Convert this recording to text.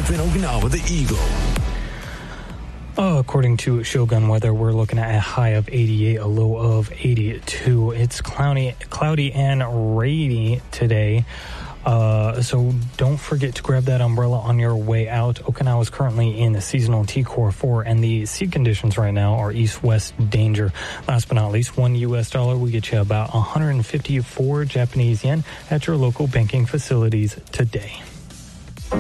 up in Okinawa, the Eagle. According to Shogun Weather, we're looking at a high of 88, a low of 82. It's cloudy and rainy today. So don't forget to grab that umbrella on your way out. Okinawa is currently in the seasonal T-Core 4, and the sea conditions right now are east-west danger. Last but not least, $1 US will get you about 154 Japanese yen at your local banking facilities today.